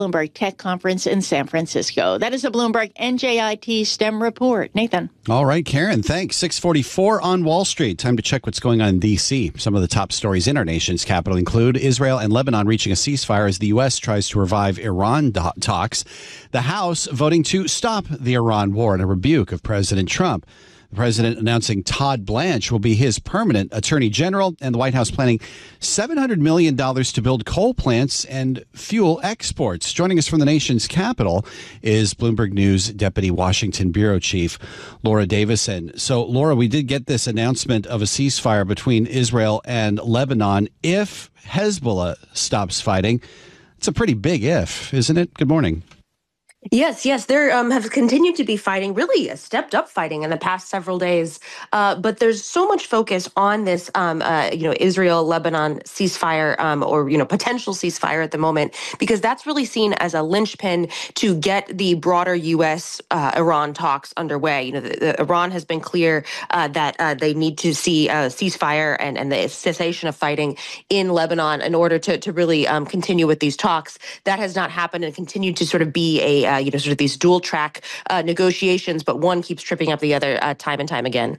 Bloomberg Tech Conference in San Francisco. That is a Bloomberg NJIT STEM report. Nathan. All right, Karen, thanks. 6:44 on Wall Street. Time to check what's going on in D.C. Some of the top stories in our nation's capital include Israel and Lebanon reaching a ceasefire as the U.S. tries to revive Iran talks. The House voting to stop the Iran war in a rebuke of President Trump. The president announcing Todd Blanche will be his permanent attorney general, and the White House planning $700 million to build coal plants and fuel exports. Joining us from the nation's capital is Bloomberg News Deputy Washington Bureau Chief Laura Davison. So, Laura, we did get this announcement of a ceasefire between Israel and Lebanon if Hezbollah stops fighting. It's a pretty big if, isn't it? Good morning. Yes. There have continued to be fighting, really stepped up fighting in the past several days. But there's so much focus on this, Israel-Lebanon ceasefire or potential ceasefire at the moment, because that's really seen as a linchpin to get the broader U.S.-Iran talks underway. Iran has been clear that they need to see a ceasefire and the cessation of fighting in Lebanon in order to really continue with these talks. That has not happened and continued to sort of be a sort of these dual track negotiations, but one keeps tripping up the other time and time again.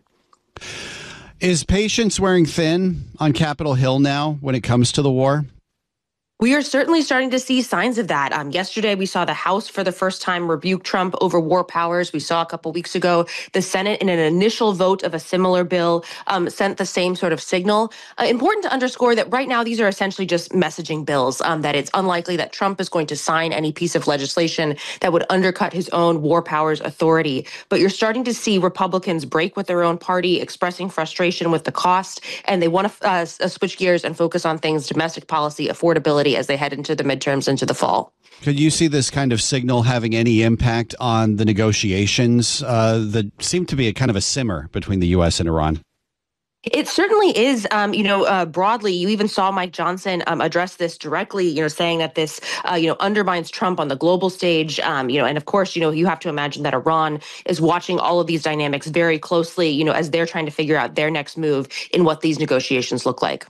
Is patience wearing thin on Capitol Hill now when it comes to the war? We are certainly starting to see signs of that. Yesterday, we saw the House for the first time rebuke Trump over war powers. We saw a couple weeks ago the Senate, in an initial vote of a similar bill, sent the same sort of signal. Important to underscore that right now, these are essentially just messaging bills, that it's unlikely that Trump is going to sign any piece of legislation that would undercut his own war powers authority. But you're starting to see Republicans break with their own party, expressing frustration with the cost, and they want to switch gears and focus on things, domestic policy, affordability, as they head into the midterms into the fall. Could you see this kind of signal having any impact on the negotiations that seem to be a kind of a simmer between the U.S. and Iran? It certainly is, broadly. You even saw Mike Johnson address this directly, saying that this, undermines Trump on the global stage. And of course, you have to imagine that Iran is watching all of these dynamics very closely, as they're trying to figure out their next move in what these negotiations look like.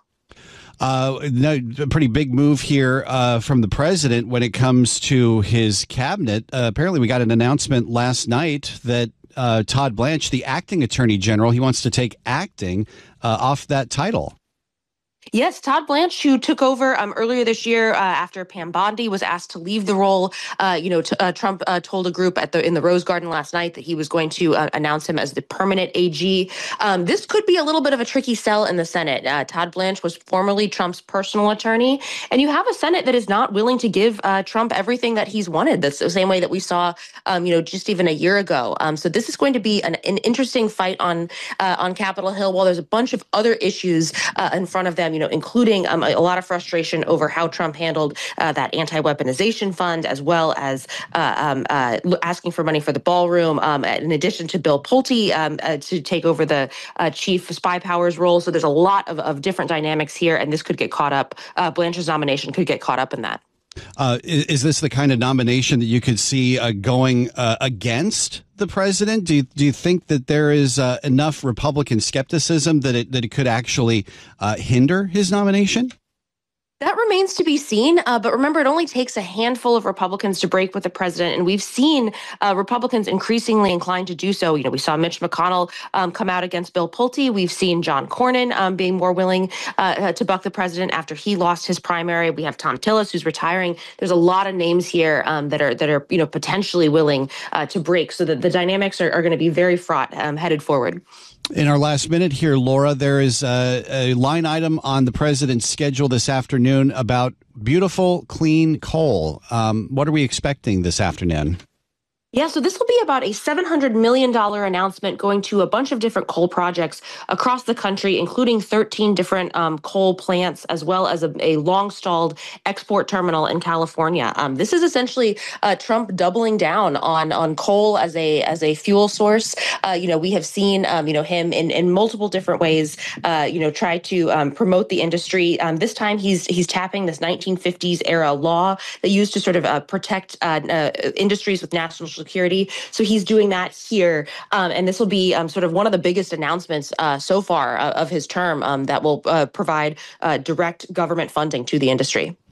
A pretty big move here from the president when it comes to his cabinet. Apparently, we got an announcement last night that Todd Blanche, the acting attorney general, he wants to take acting off that title. Yes, Todd Blanche, who took over earlier this year after Pam Bondi was asked to leave the role. Trump told a group in the Rose Garden last night that he was going to announce him as the permanent AG. This could be a little bit of a tricky sell in the Senate. Todd Blanche was formerly Trump's personal attorney, and you have a Senate that is not willing to give Trump everything that he's wanted. That's the same way that we saw, just even a year ago. So this is going to be an interesting fight on Capitol Hill. While there's a bunch of other issues in front of them, including a lot of frustration over how Trump handled that anti-weaponization fund, as well as asking for money for the ballroom, in addition to Bill Pulte to take over the chief spy powers role. So there's a lot of different dynamics here, and this could get caught up. Blanche's nomination could get caught up in that. Is this the kind of nomination that you could see going against the president? Do you think that there is enough Republican skepticism that it could actually hinder his nomination? That remains to be seen. But remember, it only takes a handful of Republicans to break with the president. And we've seen Republicans increasingly inclined to do so. We saw Mitch McConnell come out against Bill Pulte. We've seen John Cornyn being more willing to buck the president after he lost his primary. We have Tom Tillis, who's retiring. There's a lot of names here that are potentially willing to break. So that the dynamics are going to be very fraught headed forward. In our last minute here, Laura, there is a line item on the president's schedule this afternoon about beautiful, clean coal. What are we expecting this afternoon? Yeah, so this will be about a $700 million announcement going to a bunch of different coal projects across the country, including 13 different coal plants, as well as a long-stalled export terminal in California. This is essentially Trump doubling down on coal as a fuel source. We have seen him in multiple different ways try to promote the industry. This time he's tapping this 1950s era law that used to sort of protect industries with national security. So he's doing that here. And this will be sort of one of the biggest announcements so far of his term that will provide direct government funding to the industry.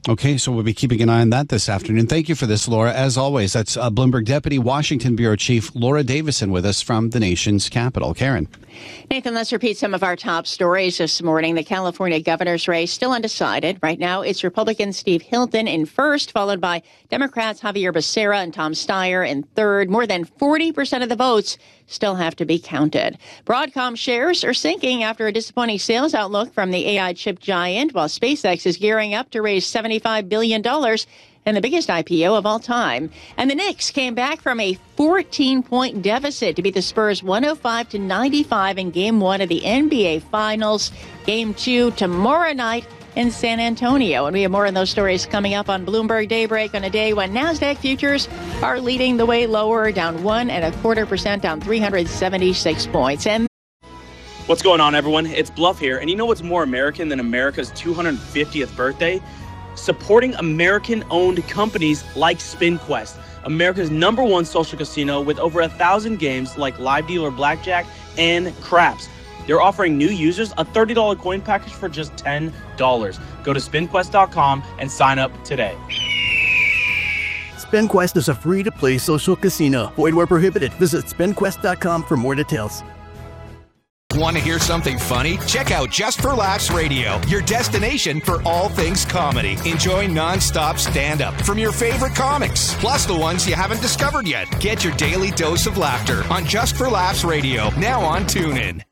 Okay, so we'll be keeping an eye on that this afternoon. Thank you for this, Laura. As always, that's Bloomberg Deputy Washington Bureau Chief Laura Davison with us from the nation's capital. Karen. Nathan, let's repeat some of our top stories this morning. The California governor's race still undecided. Right now, it's Republican Steve Hilton in first, followed by Democrats Javier Becerra and Tom Steyer in third. More than 40% of the votes still have to be counted. Broadcom shares are sinking after a disappointing sales outlook from the AI chip giant, while SpaceX is gearing up to raise $75 billion and the biggest IPO of all time. And the Knicks came back from a 14-point deficit to beat the Spurs 105-95 in Game 1 of the NBA Finals. Game 2 tomorrow night in San Antonio. And we have more on those stories coming up on Bloomberg Daybreak on a day when NASDAQ futures are leading the way lower, down 1.25%, down 376 points. And what's going on, everyone? It's Bluff here. And you know what's more American than America's 250th birthday? Supporting American-owned companies like SpinQuest, America's #1 social casino with over 1,000 games like live dealer blackjack and craps. They're offering new users a $30 coin package for just $10. Go to SpinQuest.com and sign up today. SpinQuest is a free-to-play social casino. Void where prohibited. Visit SpinQuest.com for more details. Want to hear something funny? Check out Just for Laughs Radio, your destination for all things comedy. Enjoy non-stop stand-up from your favorite comics, plus the ones you haven't discovered yet. Get your daily dose of laughter on Just for Laughs Radio, now on TuneIn.